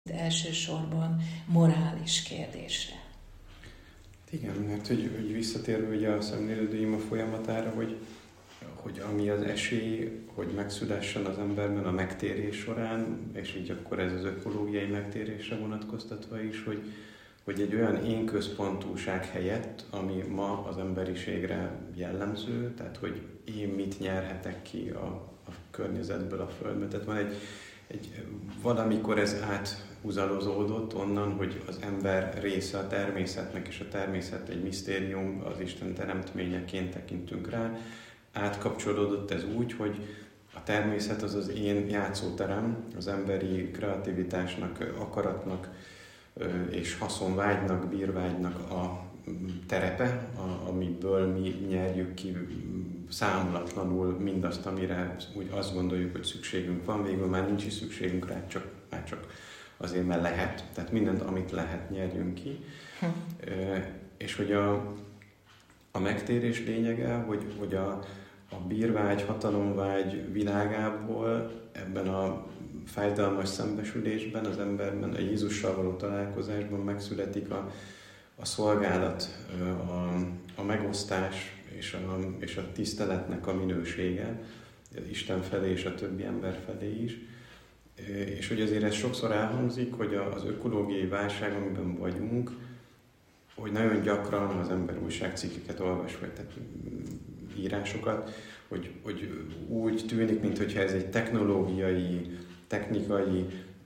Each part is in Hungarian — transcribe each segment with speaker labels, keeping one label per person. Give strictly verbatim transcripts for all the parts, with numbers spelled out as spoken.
Speaker 1: elsősorban morális kérdésre.
Speaker 2: Igen, mert hogy, hogy visszatérve ugye a szemlélődő ima folyamatára, hogy, hogy ami az esély, hogy megszülessen az emberben a megtérés során, és így akkor ez az ökológiai megtérésre vonatkoztatva is, hogy, hogy egy olyan én központúság helyett, ami ma az emberiségre jellemző, tehát hogy én mit nyerhetek ki a, a környezetből, a földből. Tehát van egy, egy valamikor ez áthúzalozódott onnan, hogy az ember része a természetnek, és a természet egy misztérium, az Isten teremtményeként tekintünk rá. Átkapcsolódott ez úgy, hogy a természet az az én játszóterem, az emberi kreativitásnak, akaratnak és haszonvágynak, bírvágynak a terepe, a, amiből mi nyerjük ki számolatlanul mindazt, amire úgy azt gondoljuk, hogy szükségünk van, végül már nincs is szükségünk rá, csak, már csak azért, mert lehet. Tehát mindent, amit lehet, nyerjünk ki. Hm. E, és hogy a, a megtérés lényege, hogy, hogy a, a bírvágy, hatalomvágy világából ebben a fájdalmas szembesülésben, az emberben, a Jézussal való találkozásban megszületik a, a szolgálat, a, a megosztás és a, és a tiszteletnek a minősége, Isten felé és a többi ember felé is. És hogy azért ez sokszor elhangzik, hogy az ökológiai válság, amiben vagyunk, hogy nagyon gyakran az ember újságcikkeket olvas, vagy tehát írásokat, hogy, hogy úgy tűnik, mintha ez egy technológiai, technikai,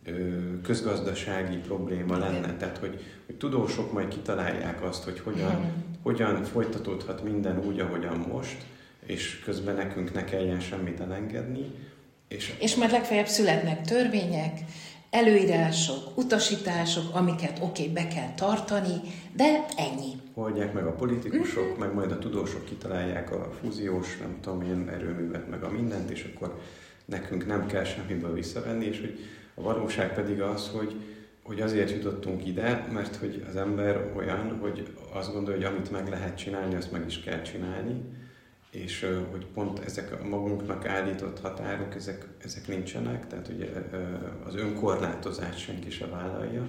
Speaker 2: közgazdasági probléma lenne. Tehát, hogy, hogy tudósok majd kitalálják azt, hogy hogyan, mm. hogyan folytatódhat minden úgy, ahogyan most, és közben nekünk ne kelljen semmit elengedni.
Speaker 1: És, és majd legfeljebb születnek törvények, előírások, utasítások, amiket oké, okay, be kell tartani, de ennyi.
Speaker 2: Oldják meg a politikusok, mm-hmm. meg majd a tudósok kitalálják a fúziós, nem tudom én, erőművet, meg a mindent, és akkor nekünk nem kell semmiből visszavenni, és hogy a valóság pedig az, hogy, hogy azért jutottunk ide, mert hogy az ember olyan, hogy azt gondolja, hogy amit meg lehet csinálni, azt meg is kell csinálni, és hogy pont ezek a magunknak állított határok, ezek, ezek nincsenek, tehát ugye az önkorlátozást senki se vállalja.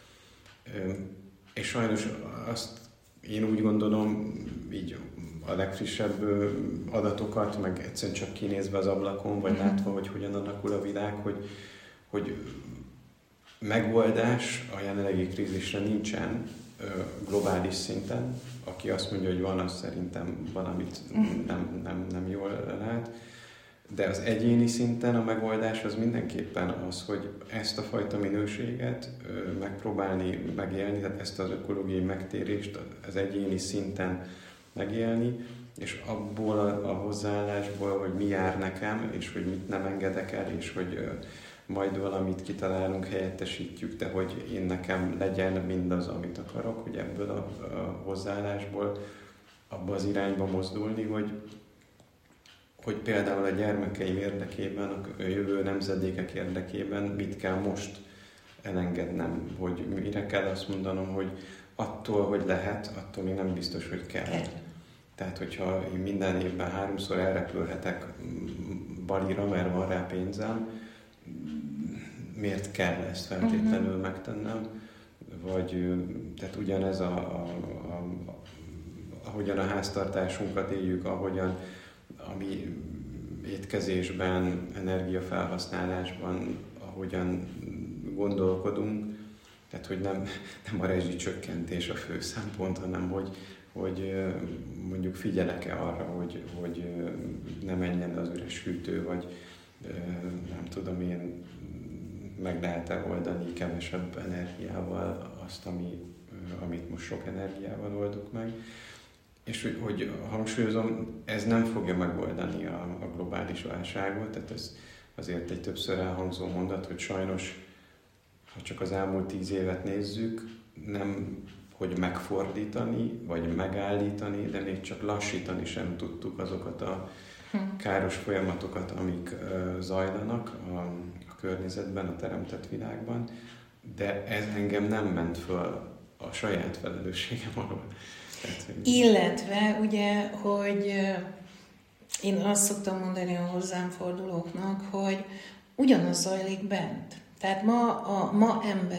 Speaker 2: És sajnos azt én úgy gondolom, így a legfrissebb adatokat, meg egyszerűen csak kinézve az ablakon, vagy látva, hogy hogyan alakul a világ, hogy, hogy megoldás a jelenlegi krízisre nincsen globális szinten. Aki azt mondja, hogy van, az szerintem valamit nem, nem, nem jól lát. De az egyéni szinten a megoldás az mindenképpen az, hogy ezt a fajta minőséget megpróbálni megélni, tehát ezt az ökológiai megtérést az egyéni szinten megélni, és abból a, a hozzáállásból, hogy mi jár nekem, és hogy mit nem engedek el, és hogy majd valamit kitalálunk, helyettesítjük, de hogy én nekem legyen mindaz, amit akarok, hogy ebből a, a hozzáállásból abba az irányba mozdulni, hogy, hogy például a gyermekeim érdekében, a jövő nemzedékek érdekében mit kell most elengednem, hogy mire kell azt mondanom, hogy attól, hogy lehet, attól még nem biztos, hogy kell. Tehát, hogyha én minden évben háromszor elrepülhetek Balira, mert van rá pénzem, miért kell ezt feltétlenül uh-huh. megtennem? Vagy tehát ugyanez, a, a, a, ahogyan a háztartásunkat éljük, ahogyan a mi étkezésben, energiafelhasználásban, ahogyan gondolkodunk, tehát hogy nem, nem a rezsicsökkentés a fő szempont, hanem hogy, hogy mondjuk figyelek-e arra, hogy, hogy ne menjen az üres hűtő, vagy nem tudom én, meg lehet-e oldani kevesebb energiával azt, ami, amit most sok energiával oldok meg. És hogy, hogy hangsúlyozom, ez nem fogja megoldani a, a globális válságot, tehát ez azért egy többször elhangzó mondat, hogy sajnos, ha csak az elmúlt tíz évet nézzük, nem hogy megfordítani, vagy megállítani, de még csak lassítani sem tudtuk azokat a káros folyamatokat, amik uh, zajlanak a, a környezetben, a teremtett világban, de ez engem nem ment föl a saját felelősségem alól.
Speaker 1: Illetve ugye, hogy én azt szoktam mondani a hozzám fordulóknak, hogy ugyanaz zajlik bent. Tehát ma a ma ember